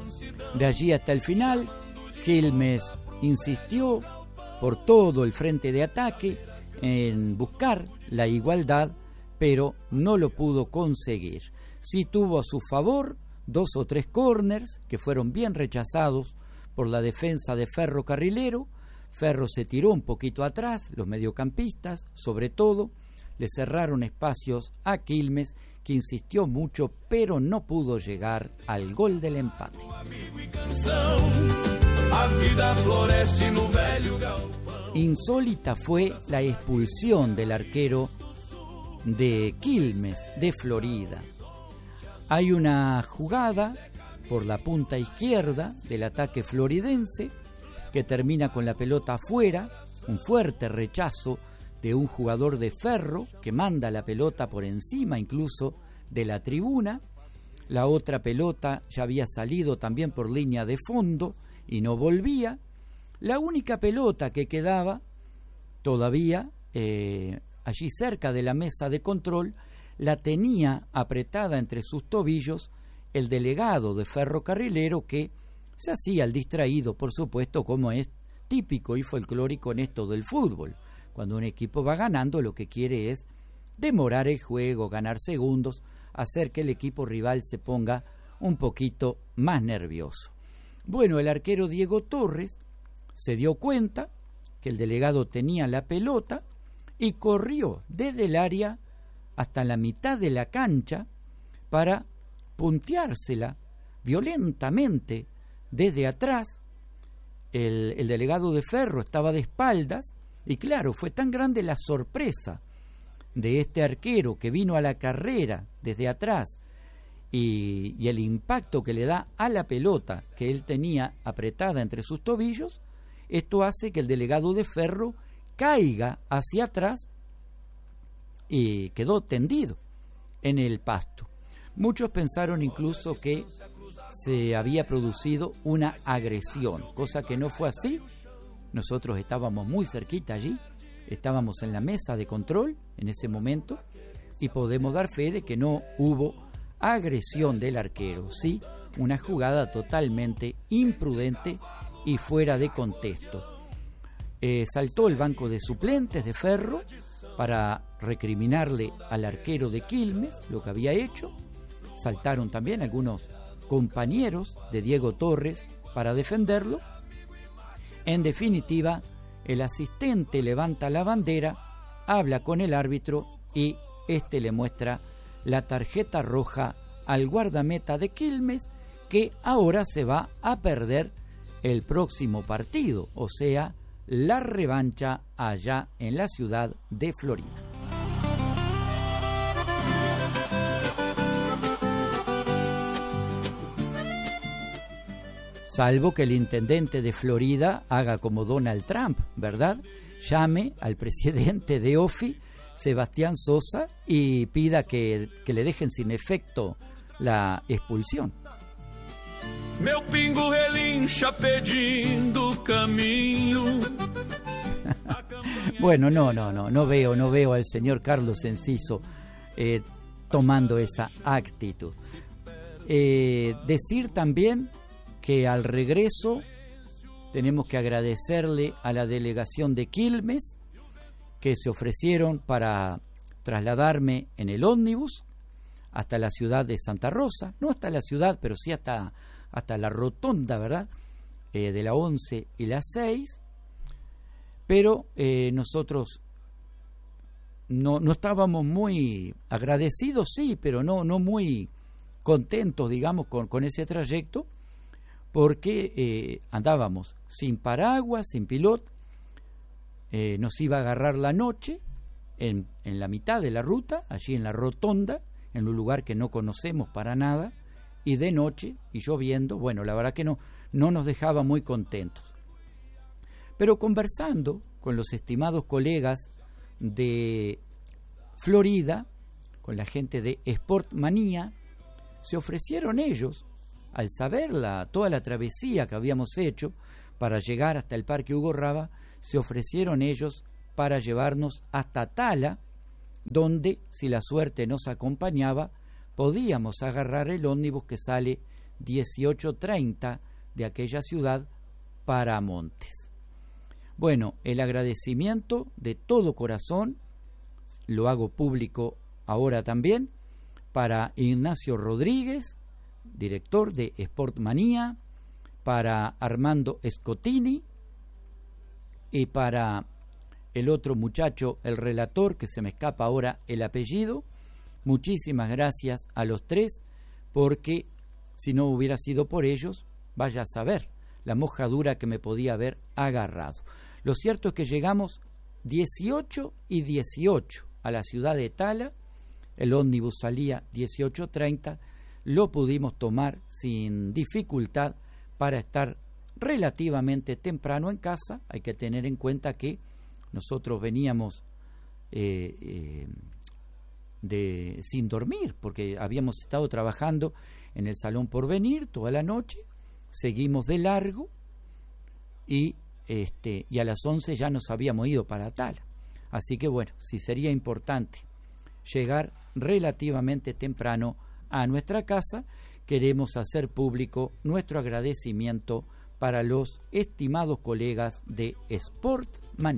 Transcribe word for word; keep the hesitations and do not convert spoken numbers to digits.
De allí hasta el final, Quilmes insistió por todo el frente de ataque en buscar la igualdad, pero no lo pudo conseguir. Sí tuvo a su favor dos o tres córners que fueron bien rechazados por la defensa de Ferro Carrilero. Ferro se tiró un poquito atrás, los mediocampistas, sobre todo, le cerraron espacios a Quilmes, que insistió mucho, pero no pudo llegar al gol del empate. Insólita fue la expulsión del arquero de Quilmes, de Florida. Hay una jugada por la punta izquierda del ataque floridense que termina con la pelota afuera, un fuerte rechazo de un jugador de Ferro que manda la pelota por encima incluso de la tribuna. La otra pelota ya había salido también por línea de fondo y no volvía. La única pelota que quedaba todavía eh, allí cerca de la mesa de control la tenía apretada entre sus tobillos el delegado de Ferro Carrilero, que se hacía el distraído, por supuesto, como es típico y folclórico en esto del fútbol. Cuando un equipo va ganando, lo que quiere es demorar el juego, ganar segundos, hacer que el equipo rival se ponga un poquito más nervioso. Bueno, el arquero Diego Torres se dio cuenta que el delegado tenía la pelota y corrió desde el área hasta la mitad de la cancha para punteársela violentamente desde atrás. El, el delegado de Ferro estaba de espaldas y claro, fue tan grande la sorpresa de este arquero que vino a la carrera desde atrás y, y el impacto que le da a la pelota que él tenía apretada entre sus tobillos. Esto hace que el delegado de Ferro caiga hacia atrás y quedó tendido en el pasto. Muchos pensaron incluso que se había producido una agresión, cosa que no fue así. Nosotros estábamos muy cerquita allí, estábamos en la mesa de control en ese momento y podemos dar fe de que no hubo agresión del arquero, sí, una jugada totalmente imprudente y fuera de contexto. Eh, saltó el banco de suplentes de Ferro para recriminarle al arquero de Quilmes lo que había hecho. Saltaron también algunos compañeros de Diego Torres para defenderlo. En definitiva, el asistente levanta la bandera, habla con el árbitro y este le muestra la tarjeta roja al guardameta de Quilmes, que ahora se va a perder el próximo partido, o sea, la revancha allá en la ciudad de Florida. Salvo que el intendente de Florida haga como Donald Trump, ¿verdad? Llame al presidente de O F I, Sebastián Sosa, y pida que, que le dejen sin efecto la expulsión. Meu pingo relincha pedindo caminho. Bueno, no, no, no, no veo, no veo al señor Carlos Enciso eh, tomando esa actitud. Eh, decir también que al regreso tenemos que agradecerle a la delegación de Quilmes que se ofrecieron para trasladarme en el ómnibus hasta la ciudad de Santa Rosa, no hasta la ciudad, pero sí hasta, hasta la rotonda, ¿verdad?, eh, de la once y la seis, pero eh, nosotros no, no estábamos muy agradecidos, sí, pero no, no muy contentos, digamos, con, con ese trayecto, porque eh, andábamos sin paraguas, sin piloto, eh, nos iba a agarrar la noche en, en la mitad de la ruta, allí en la rotonda, en un lugar que no conocemos para nada, y de noche, y lloviendo, bueno, la verdad que no, no nos dejaba muy contentos. Pero conversando con los estimados colegas de Florida, con la gente de Sportmanía, se ofrecieron ellos, al saber la, toda la travesía que habíamos hecho para llegar hasta el Parque Hugo Raba, se ofrecieron ellos para llevarnos hasta Tala, donde, si la suerte nos acompañaba, podíamos agarrar el ómnibus que sale dieciocho treinta de aquella ciudad para Montes. Bueno, el agradecimiento de todo corazón, lo hago público ahora también, para Ignacio Rodríguez, director de Sportmanía, para Armando Scotini y para el otro muchacho, el relator, que se me escapa ahora el apellido. Muchísimas gracias a los tres, porque si no hubiera sido por ellos, vaya a saber la mojadura que me podía haber agarrado. Lo cierto es que llegamos dieciocho y dieciocho a la ciudad de Tala, el ómnibus salía dieciocho treinta, lo pudimos tomar sin dificultad para estar relativamente temprano en casa. Hay que tener en cuenta que nosotros veníamos eh, eh, de, sin dormir, porque habíamos estado trabajando en el Salón Porvenir toda la noche, seguimos de largo y, este, y a las once ya nos habíamos ido para Tala. Así que bueno, sí sería importante llegar relativamente temprano a nuestra casa. Queremos hacer público nuestro agradecimiento para los estimados colegas de Sportmanía.